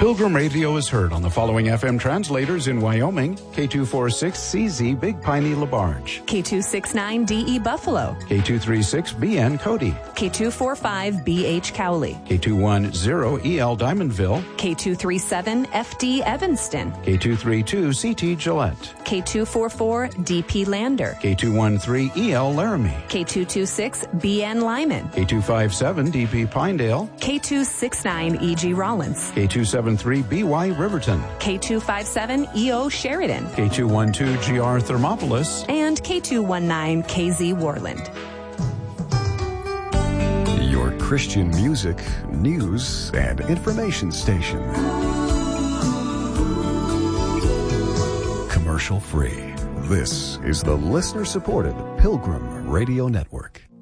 Pilgrim Radio is heard on the following FM translators in Wyoming: K246CZ Big Piney LaBarge, K269DE Buffalo, K236BN Cody, K245BH Cowley, K210EL Diamondville, K237FD Evanston, K232CT Gillette, K244DP Lander, K213EL Laramie, K226BN Lyman, K257DP Pinedale, K269EG Rollins, K273BY Riverton, K257EO Sheridan, K212GR Thermopolis, and K219KZ Warland. Your Christian music, news, and information station. Commercial free. This is the listener-supported Pilgrim Radio Network.